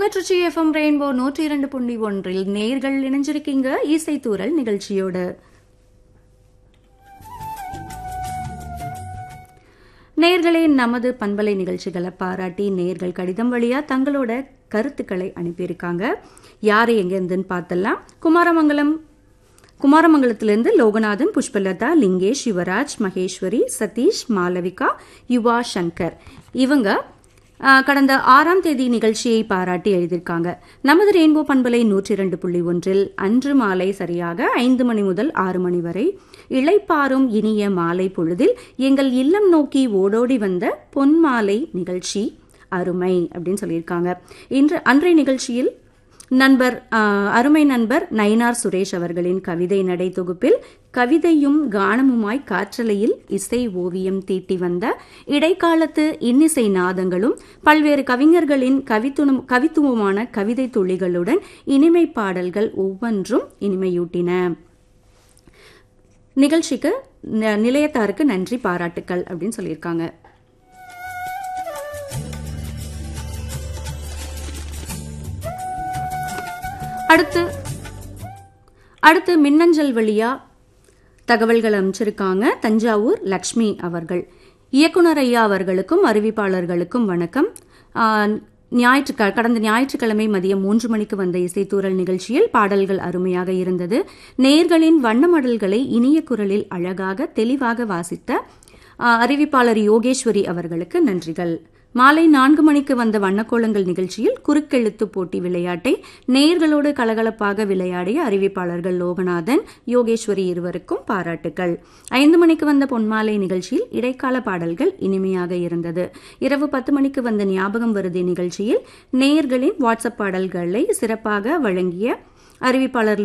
Trichy FM rainbow 102.1 நேர்கள் இணைஞ்சிருக்கீங்க இசைத்தூரல் நிகழ்ச்சியோடு. நேர்களே, நமது பண்பலை நிகழ்ச்சிகளை பாராட்டி நேர்கள் கடிதம் வழியா தங்களோட கருத்துக்களை அனுப்பியிருக்காங்க. யாரு எங்கேருந்துன்னு பார்த்தலாம். குமாரமங்கலத்திலிருந்து லோகநாதன், புஷ்பலதா, லிங்கேஷ், யுவராஜ், மகேஸ்வரி, சதீஷ், மாலவிகா, யுவா சங்கர் இவங்க கடந்த 6ஆம் தேதி நிகழ்ச்சியை பாராட்டி எழுதியிருக்காங்க. நமது ரெயின்போ பண்பலை 102.1 அன்று மாலை சரியாக 5 மணி முதல் 6 மணி வரை இளைப்பாறும் இனிய மாலை பொழுதில் எங்கள் இல்லம் நோக்கி ஓடோடி வந்த பொன்மாலை நிகழ்ச்சி அருமை அப்படின்னு சொல்லியிருக்காங்க. அன்றைய நிகழ்ச்சியில் அருமை நண்பர் நயினார் சுரேஷ் அவர்களின் கவிதை நடை தொகுப்பில் கவிதையும் கானமுமாய் காற்றலையில் இசை ஓவியம் தீட்டி வந்த இடைக்காலத்து இன்னிசை நாதங்களும் பல்வேறு கவிஞர்களின் கவித்துவமான கவிதை துளிகளுடன் இனிமை பாடல்கள் ஒவ்வொன்றும் இனிமையூட்டின. நிகழ்ச்சிக்கு நிலையத்தாருக்கு நன்றி, பாராட்டுக்கள் அப்படின்னு சொல்லியிருக்காங்க. அடுத்து மின்னஞ்சல் வழியா தகவல்கள் அமைச்சிருக்காங்க. தஞ்சாவூர் லக்ஷ்மி அவர்கள். இயக்குனர் ஐயா அவர்களுக்கும் அறிவிப்பாளர்களுக்கும் வணக்கம். கடந்த ஞாயிற்றுக்கிழமை மதியம் 3 மணிக்கு வந்த இசைத்தூரல் நிகழ்ச்சியில் பாடல்கள் அருமையாக இருந்தது. நேயர்களின் வண்ணமடல்களை இனிய குரலில் அழகாக தெளிவாக வாசித்த அறிவிப்பாளர் யோகேஸ்வரி அவர்களுக்கு நன்றிகள். மாலை 4 மணிக்கு வந்த வண்ணக்கோலங்கள் நிகழ்ச்சியில் குறுக்கெழுத்து போட்டி விளையாட்டை நேயர்களோடு கலகலப்பாக விளையாடிய அறிவிப்பாளர்கள் லோகநாதன், யோகேஸ்வரி இருவருக்கும் பாராட்டுக்கள். 5 மணிக்கு வந்த பொன்மாலை நிகழ்ச்சியில் இடைக்கால பாடல்கள் இனிமையாக இருந்தது. இரவு 10 மணிக்கு வந்த ஞாபகம் வருதே நிகழ்ச்சியில் நேயர்களின் வாட்ஸ்அப் பாடல்களை சிறப்பாக வழங்கிய அறிவிப்பாளர்